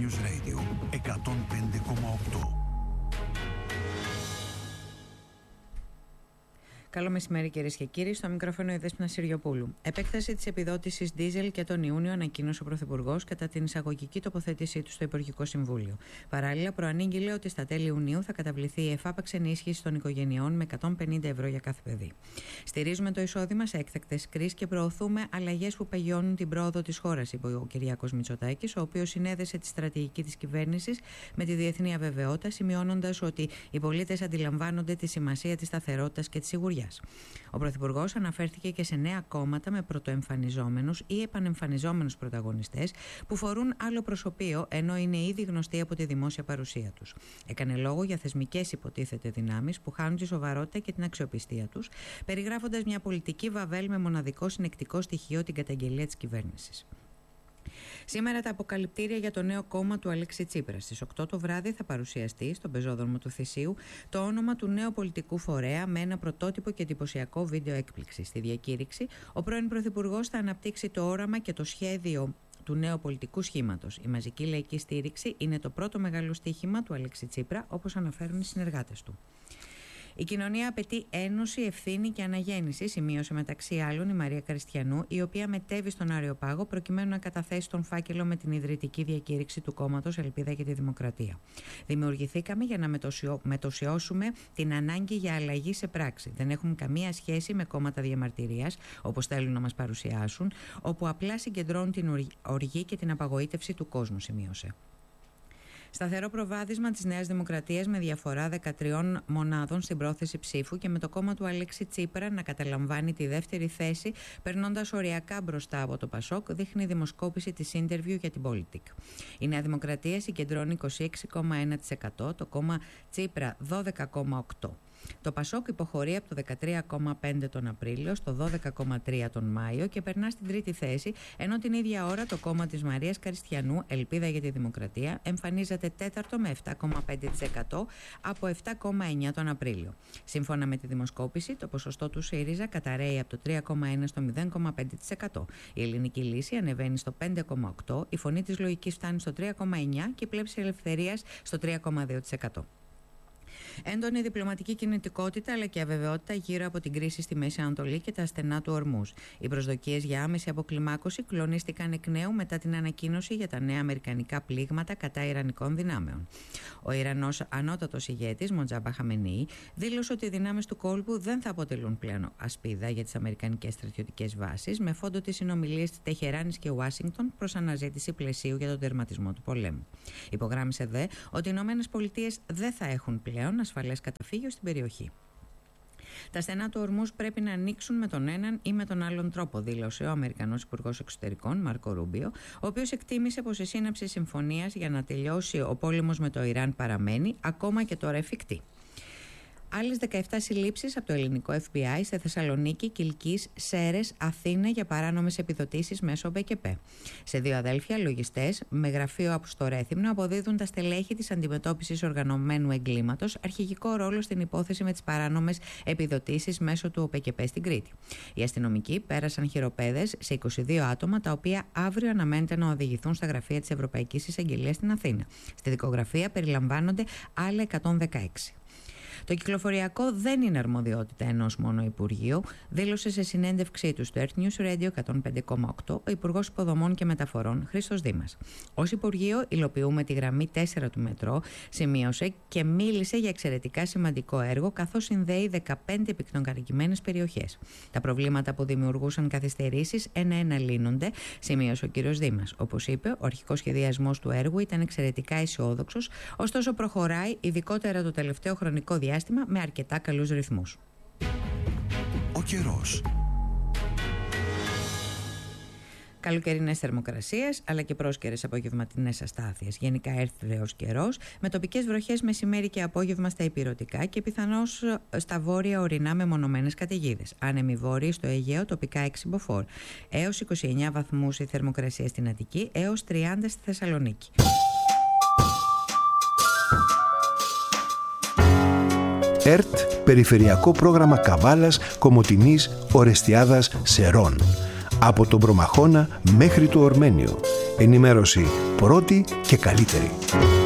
News Radio 105,8. Καλό μεσημέρι, κυρίες και κύριοι. Στο μικρόφωνο η Δέσποινα Συριοπούλου. Επέκταση της επιδότησης ντίζελ και τον Ιούνιο ανακοίνωσε ο Πρωθυπουργός κατά την εισαγωγική τοποθέτησή του στο Υπουργικό Συμβούλιο. Παράλληλα, προανήγγειλε ότι στα τέλη Ιουνίου θα καταβληθεί η εφάπαξ ενίσχυση των οικογενειών με 150 ευρώ για κάθε παιδί. Στηρίζουμε το εισόδημα σε έκτακτες κρίσεις και προωθούμε αλλαγές που παγιώνουν την πρόοδο της χώρας, είπε ο Κυριάκος Μητσοτάκης, ο οποίος συνέδεσε τη στρατηγική της κυβέρνησης με τη διεθνή αβεβαιότητα, σημειώνοντας ότι οι πολίτες αντιλαμβάνονται τη σημασία της σταθερότητας και της σιγουριάς. Ο Πρωθυπουργός αναφέρθηκε και σε νέα κόμματα με πρωτοεμφανιζόμενους ή επανεμφανιζόμενους πρωταγωνιστές που φορούν άλλο προσωπείο ενώ είναι ήδη γνωστοί από τη δημόσια παρουσία τους. Έκανε λόγο για θεσμικές υποτίθεται δυνάμεις που χάνουν τη σοβαρότητα και την αξιοπιστία τους, περιγράφοντας μια πολιτική βαβέλ με μοναδικό συνεκτικό στοιχείο την καταγγελία της κυβέρνησης. Σήμερα τα αποκαλυπτήρια για το νέο κόμμα του Αλέξη Τσίπρα. Στις 8 το βράδυ θα παρουσιαστεί στον πεζόδρομο του Θησίου το όνομα του νέου πολιτικού φορέα με ένα πρωτότυπο και εντυπωσιακό βίντεο έκπληξη. Στη διακήρυξη, ο πρώην Πρωθυπουργός θα αναπτύξει το όραμα και το σχέδιο του νέου πολιτικού σχήματος. Η μαζική λαϊκή στήριξη είναι το πρώτο μεγάλο στοίχημα του Αλέξη Τσίπρα, όπως αναφέρουν οι συνεργάτες του. Η κοινωνία απαιτεί ένωση, ευθύνη και αναγέννηση, σημείωσε μεταξύ άλλων η Μαρία Καριστιανού, η οποία μετέβη στον Αριοπάγο προκειμένου να καταθέσει τον φάκελο με την ιδρυτική διακήρυξη του κόμματος Ελπίδα για τη Δημοκρατία. Δημιουργηθήκαμε για να μετωσιώσουμε την ανάγκη για αλλαγή σε πράξη. Δεν έχουμε καμία σχέση με κόμματα διαμαρτυρίας, όπως θέλουν να μας παρουσιάσουν, όπου απλά συγκεντρώνουν την οργή και την απαγοήτευση του κόσμου, σημείωσε. Σταθερό προβάδισμα της Νέας Δημοκρατίας με διαφορά 13 μονάδων στην πρόθεση ψήφου και με το κόμμα του Αλέξη Τσίπρα να καταλαμβάνει τη δεύτερη θέση, περνώντας οριακά μπροστά από το Πασόκ, δείχνει η δημοσκόπηση της Interview για την Politic. Η Νέα Δημοκρατία συγκεντρώνει 26,1%, το κόμμα Τσίπρα 12,8%. Το Πασόκ υποχωρεί από το 13,5% τον Απρίλιο στο 12,3% τον Μάιο και περνά στην τρίτη θέση, ενώ την ίδια ώρα το κόμμα της Μαρίας Καριστιανού, Ελπίδα για τη Δημοκρατία, εμφανίζεται τέταρτο με 7,5% από 7,9% τον Απρίλιο. Σύμφωνα με τη δημοσκόπηση, το ποσοστό του ΣΥΡΙΖΑ καταραίει από το 3,1% στο 0,5%. Η Ελληνική Λύση ανεβαίνει στο 5,8%, η Φωνή της Λογικής φτάνει στο 3,9% και η Πλεύση Ελευθερίας στο 3,2%. Έντονη διπλωματική κινητικότητα αλλά και αβεβαιότητα γύρω από την κρίση στη Μέση Ανατολή και τα στενά του Ορμούζ. Οι προσδοκίες για άμεση αποκλιμάκωση κλονίστηκαν εκ νέου μετά την ανακοίνωση για τα νέα αμερικανικά πλήγματα κατά ιρανικών δυνάμεων. Ο Ιρανός ανώτατος ηγέτης, Μοτζάμπα Χαμενεή, δήλωσε ότι οι δυνάμεις του κόλπου δεν θα αποτελούν πλέον ασπίδα για τις αμερικανικές στρατιωτικές βάσεις, με φόντο τις συνομιλίες της Τεχεράνης και Ουάσιγκτον προς αναζήτηση πλαισίου για τον τερματισμό του πολέμου. Υπογράμμισε δε ότι οι ΗΠΑ δεν θα έχουν πλέον ασφαλές καταφύγιο στην περιοχή. Τα στενά του Ορμούζ πρέπει να ανοίξουν με τον έναν ή με τον άλλον τρόπο, δήλωσε ο Αμερικανός Υπουργός Εξωτερικών Μάρκο Ρούμπιο, ο οποίος εκτίμησε πως η σύναψη συμφωνίας για να τελειώσει ο πόλεμος με το Ιράν παραμένει ακόμα και τώρα εφικτή. Άλλες 17 συλλήψεις από το ελληνικό FBI σε Θεσσαλονίκη, Κιλκής, Σέρρες, Αθήνα για παράνομες επιδοτήσεις μέσω ΟΠΕΚΕΠΕ. Σε 2 αδέλφια λογιστές με γραφείο στο Ρέθυμνο αποδίδουν τα στελέχη της αντιμετώπισης οργανωμένου εγκλήματος αρχηγικό ρόλο στην υπόθεση με τις παράνομες επιδοτήσεις μέσω του ΟΠΕΚΕΠΕ στην Κρήτη. Οι αστυνομικοί πέρασαν χειροπέδες σε 22 άτομα, τα οποία αύριο αναμένεται να οδηγηθούν στα γραφεία της Ευρωπαϊκής Εισαγγελίας στην Αθήνα. Στη δικογραφία περιλαμβάνονται άλλα 116. Το κυκλοφοριακό δεν είναι αρμοδιότητα ενός μόνο Υπουργείου, δήλωσε σε συνέντευξή του στο Earth News Radio 105,8 ο Υπουργός Υποδομών και Μεταφορών Χρήστος Δήμας. Ως Υπουργείο υλοποιούμε τη γραμμή 4 του μετρό, σημείωσε και μίλησε για εξαιρετικά σημαντικό έργο, καθώς συνδέει 15 πυκνοκατοικημένες περιοχές. Τα προβλήματα που δημιουργούσαν καθυστερήσεις ένα-ένα λύνονται, σημείωσε ο κ. Δήμας. Όπως είπε, ο αρχικός σχεδιασμός του έργου ήταν εξαιρετικά αισιόδοξος, ωστόσο προχωράει ειδικότερα το τελευταίο χρονικό διάστημα με αρκετά καλούς ρυθμούς. Ο καιρός. Καλοκαιρινές θερμοκρασίες αλλά και πρόσκαιρες απογευματινές αστάθειες. Γενικά έρθρεος καιρός με τοπικές βροχές μεσημέρι και απόγευμα στα ηπειρωτικά και πιθανώς στα βόρεια ορεινά με μονομένες καταιγίδες. Άνεμοι βόρειοι στο Αιγαίο, τοπικά 6 μποφόρ. Έως 29 βαθμούς η θερμοκρασία στην Αττική, έως 30 στη Θεσσαλονίκη. ΕΡΤ, Περιφερειακό Πρόγραμμα Καβάλας, Κομοτηνής, Ορεστιάδας, Σερών. Από τον Προμαχώνα μέχρι το Ορμένιο. Ενημέρωση πρώτη και καλύτερη.